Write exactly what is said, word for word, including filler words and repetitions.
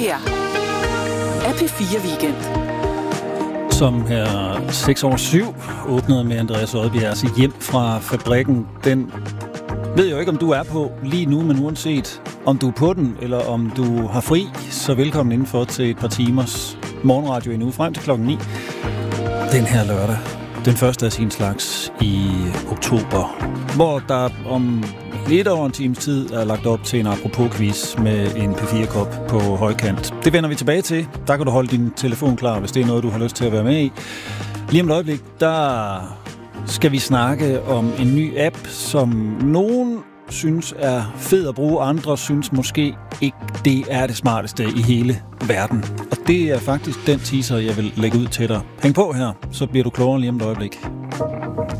her er P fire Weekend. Som her seks over syv åbnede med Andreas Odbjergs hjem fra fabrikken. Den ved jeg jo ikke, om du er på lige nu, men uanset om du er på den, eller om du har fri, så velkommen indenfor til et par timers morgenradio endnu frem til klokken ni. Den her lørdag, den første af sin slags i oktober, hvor der om lidt over en times tid er lagt op til en apropos-quiz med en P fire-kop på højkant. Det vender vi tilbage til. Der kan du holde din telefon klar, hvis det er noget, du har lyst til at være med i. Lige om et øjeblik, der skal vi snakke om en ny app, som nogen synes er fed at bruge, andre synes måske ikke, det er det smarteste i hele verden. Og det er faktisk den teaser, jeg vil lægge ud til dig. Hæng på her, så bliver du klogere lige om et øjeblik.